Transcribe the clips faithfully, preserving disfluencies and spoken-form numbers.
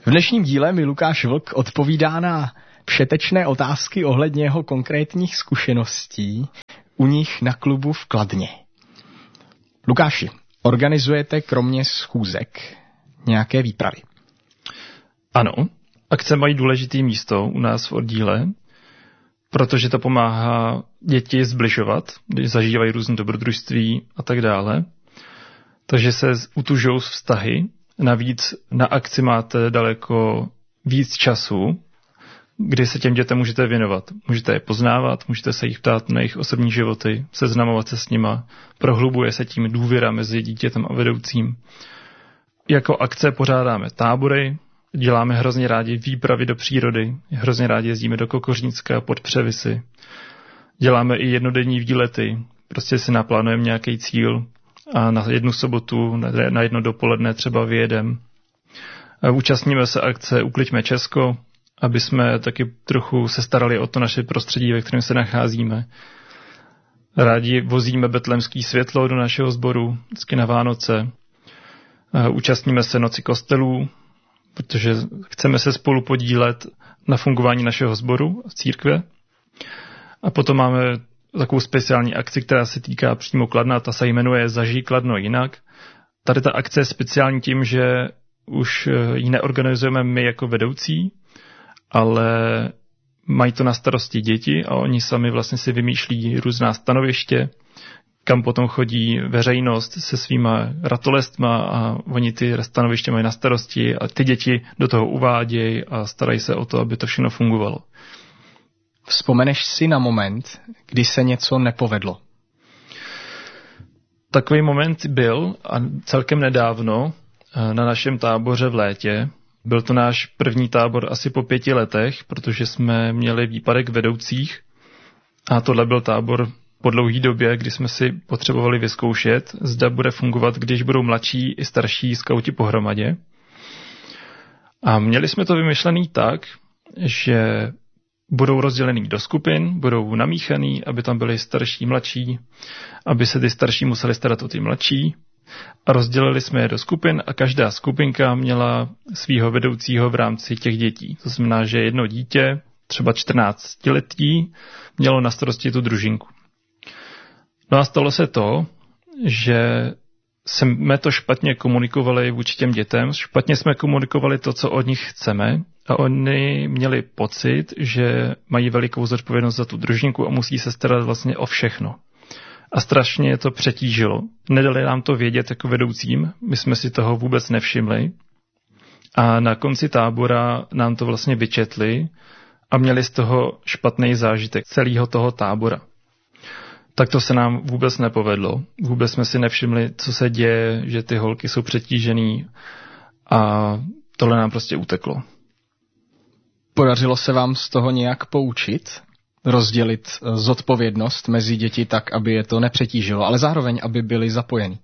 V dnešním díle mi Lukáš Vlk odpovídá na všetečné otázky ohledně jeho konkrétních zkušeností u nich na klubu v Kladně. Lukáši, organizujete kromě schůzek nějaké výpravy? Ano, akce mají důležité místo u nás v oddíle, protože to pomáhá děti zbližovat, když zažívají různé dobrodružství a tak dále. Takže se utužou vztahy. Navíc na akci máte daleko víc času, kdy se těm dětem můžete věnovat. Můžete je poznávat, můžete se jich ptát na jejich osobní životy, seznamovat se s nima, prohlubuje se tím důvěra mezi dítětem a vedoucím. Jako akce pořádáme tábory, děláme hrozně rádi výpravy do přírody, hrozně rádi jezdíme do Kokořínska pod převisy. Děláme i jednodenní výlety, prostě si naplánujeme nějaký cíl a na jednu sobotu, na jedno dopoledne třeba vyjedem. Účastníme se akce Ukliďme Česko, aby jsme taky trochu se starali o to naše prostředí, ve kterém se nacházíme. Rádi vozíme betlémský světlo do našeho sboru, vždycky na Vánoce. Účastníme se Noci kostelů, protože chceme se spolu podílet na fungování našeho sboru v církve. A potom máme takovou speciální akci, která se týká přímo Kladna, ta se jmenuje Zažij Kladno jinak. Tady ta akce je speciální tím, že už ji neorganizujeme my jako vedoucí, ale mají to na starosti děti a oni sami vlastně si vymýšlí různá stanoviště, kam potom chodí veřejnost se svýma ratolestma a oni ty stanoviště mají na starosti a ty děti do toho uvádějí a starají se o to, aby to všechno fungovalo. Vzpomeneš si na moment, kdy se něco nepovedlo? Takový moment byl a celkem nedávno na našem táboře v létě. Byl to náš první tábor asi po pěti letech, protože jsme měli výpadek vedoucích a tohle byl tábor po dlouhé době, kdy jsme si potřebovali vyzkoušet, zda bude fungovat, když budou mladší i starší skauti pohromadě. A měli jsme to vymyšlený tak, že budou rozdělený do skupin, budou namíchaný, aby tam byli starší, mladší, aby se ty starší museli starat o ty mladší. A rozdělili jsme je do skupin a každá skupinka měla svýho vedoucího v rámci těch dětí. To znamená, že jedno dítě, třeba čtrnáctiletí, mělo na starosti tu družinku. No a stalo se to, že jsme to špatně komunikovali vůči těm dětem, špatně jsme komunikovali to, co od nich chceme a oni měli pocit, že mají velikou zodpovědnost za tu družinku a musí se starat vlastně o všechno. A strašně to přetížilo. Nedali nám to vědět jako vedoucím, my jsme si toho vůbec nevšimli. A na konci tábora nám to vlastně vyčetli a měli z toho špatný zážitek celého toho tábora. Tak to se nám vůbec nepovedlo. Vůbec jsme si nevšimli, co se děje, že ty holky jsou přetížený a tohle nám prostě uteklo. Podařilo se vám z toho nějak poučit? Rozdělit zodpovědnost mezi děti tak, aby je to nepřetížilo, ale zároveň, aby byli zapojeni?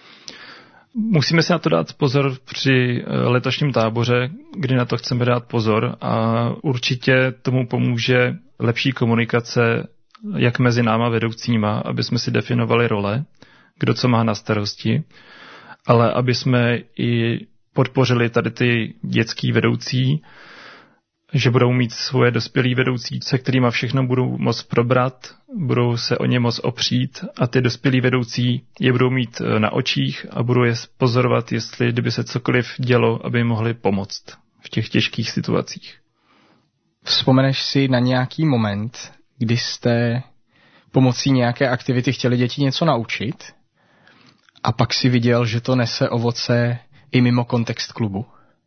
Musíme si na to dát pozor při letošním táboře, kdy na to chceme dát pozor a určitě tomu pomůže lepší komunikace jak mezi náma vedoucíma, aby jsme si definovali role, kdo co má na starosti, ale aby jsme i podpořili tady ty dětský vedoucí, že budou mít svoje dospělí vedoucí, se kterýma všechno budou moct probrat, budou se o ně moct opřít a ty dospělí vedoucí je budou mít na očích a budou je pozorovat, jestli kdyby se cokoliv dělo, aby jim mohli pomoct v těch těžkých situacích. Vzpomeneš si na nějaký moment, kdy jste pomocí nějaké aktivity chtěli děti něco naučit a pak si viděl, že to nese ovoce i mimo kontext klubu?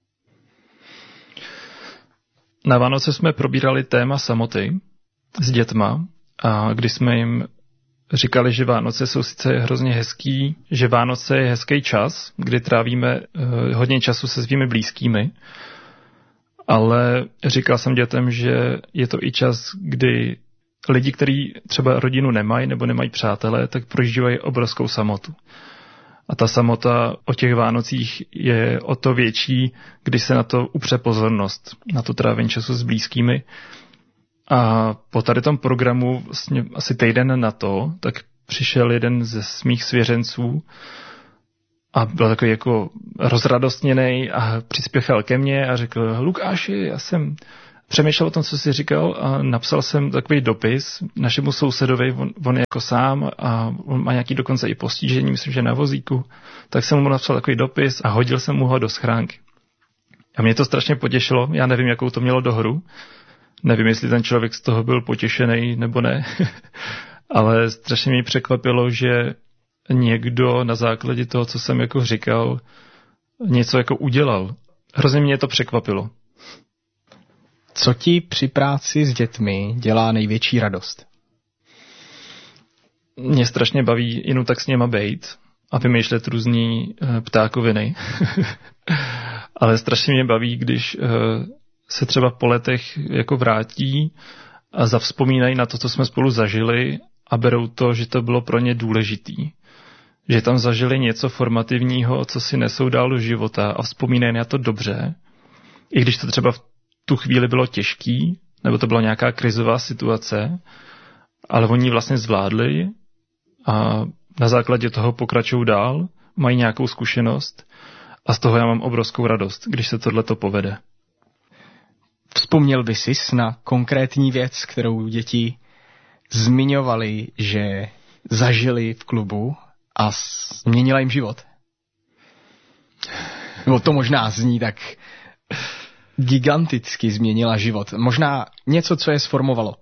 Na Vánoce jsme probírali téma samoty s dětma a když jsme jim říkali, že Vánoce jsou sice hrozně hezký, že Vánoce je hezký čas, kdy trávíme hodně času se svými blízkými, ale říkal jsem dětem, že je to i čas, kdy lidi, kteří třeba rodinu nemají nebo nemají přátelé, tak prožívají obrovskou samotu. A ta samota o těch Vánocích je o to větší, když se na to upře pozornost, na to trávení času s blízkými. A po tady tom programu vlastně asi týden na to, tak přišel jeden ze mých svěřenců a byl takový jako rozradostněnej a přispěchal ke mně a řekl: Lukáši, já jsem přemýšlel o tom, co jsi říkal, a napsal jsem takový dopis našemu sousedovi, on, on je jako sám a on má nějaký dokonce i postižení, myslím, že na vozíku, tak jsem mu napsal takový dopis a hodil jsem mu ho do schránky. A mě to strašně potěšilo, já nevím, jakou to mělo dohru, nevím, jestli ten člověk z toho byl potěšený nebo ne, ale strašně mě překvapilo, že někdo na základě toho, co jsem jako říkal, něco jako udělal. Hrozně mě to překvapilo. Co ti při práci s dětmi dělá největší radost? Mě strašně baví jenom tak s něma bejt a vymýšlet různý ptákoviny. Ale strašně mě baví, když se třeba po letech jako vrátí a zavzpomínají na to, co jsme spolu zažili a berou to, že to bylo pro ně důležitý. Že tam zažili něco formativního, co si nesou dál do života a vzpomínají na to dobře. I když to třeba v tu chvíli bylo těžký, nebo to byla nějaká krizová situace, ale oni vlastně zvládli a na základě toho pokračují dál, mají nějakou zkušenost a z toho já mám obrovskou radost, když se tohleto povede. Vzpomněl by sis na konkrétní věc, kterou děti zmiňovali, že zažili v klubu a změnila jim život? No to možná zní tak giganticky změnila život. Možná něco, co je sformovalo.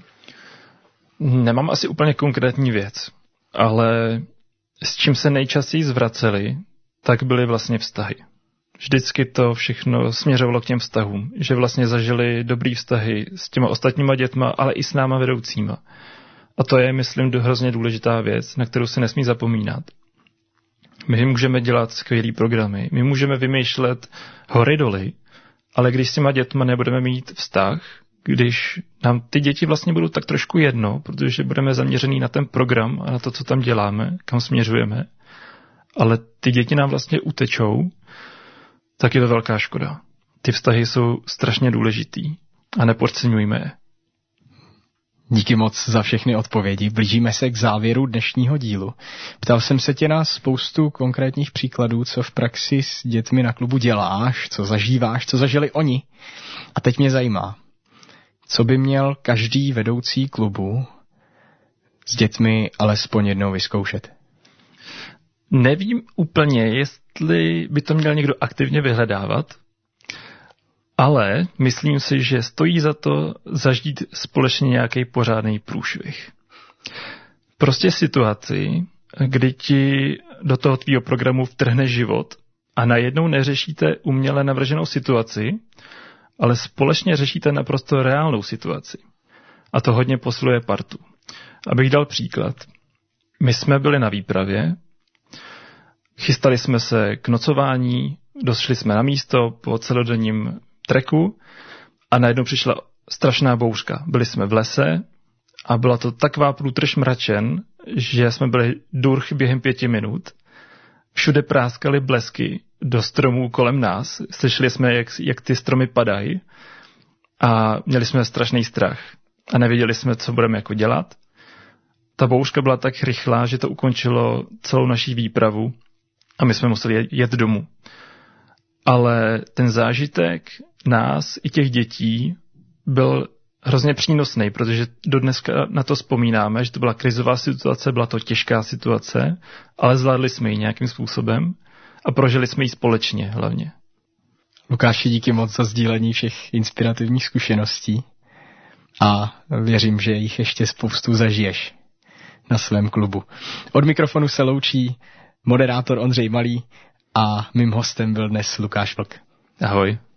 Nemám asi úplně konkrétní věc, ale s čím se nejčastěji zvraceli, tak byly vlastně vztahy. Vždycky to všechno směřovalo k těm vztahům, že vlastně zažili dobrý vztahy s těma ostatníma dětma, ale i s náma vedoucíma. A to je, myslím, hrozně důležitá věc, na kterou se nesmí zapomínat. My můžeme dělat skvělý programy, my můžeme vymýšlet hory doly, ale když s těma dětma nebudeme mít vztah, když nám ty děti vlastně budou tak trošku jedno, protože budeme zaměřený na ten program a na to, co tam děláme, kam směřujeme, ale ty děti nám vlastně utečou, tak je to velká škoda. Ty vztahy jsou strašně důležitý a nepodceňujme je. Díky moc za všechny odpovědi. Blížíme se k závěru dnešního dílu. Ptal jsem se tě na spoustu konkrétních příkladů, co v praxi s dětmi na klubu děláš, co zažíváš, co zažili oni. A teď mě zajímá, co by měl každý vedoucí klubu s dětmi alespoň jednou vyzkoušet? Nevím úplně, jestli by to měl někdo aktivně vyhledávat, ale myslím si, že stojí za to zažít společně nějaký pořádný průšvih. Prostě situaci, kdy ti do toho tvýho programu vtrhne život a najednou neřešíte uměle navrženou situaci, ale společně řešíte naprosto reálnou situaci. A to hodně posiluje partu. Abych dal příklad. My jsme byli na výpravě, chystali jsme se k nocování, došli jsme na místo po celodenním treku a najednou přišla strašná bouřka. Byli jsme v lese a byla to taková průtrž mračen, že jsme byli durch během pěti minut. Všude práskaly blesky do stromů kolem nás. Slyšeli jsme, jak, jak ty stromy padají a měli jsme strašný strach a nevěděli jsme, co budeme jako dělat. Ta bouřka byla tak rychlá, že to ukončilo celou naší výpravu a my jsme museli jet domů. Ale ten zážitek nás i těch dětí byl hrozně přínosný, protože dodneska na to vzpomínáme, že to byla krizová situace, byla to těžká situace, ale zvládli jsme ji nějakým způsobem a prožili jsme ji společně hlavně. Lukáši, díky moc za sdílení všech inspirativních zkušeností a věřím, že jich ještě spoustu zažiješ na svém klubu. Od mikrofonu se loučí moderátor Ondřej Malý a mým hostem byl dnes Lukáš Vlk. Ahoj.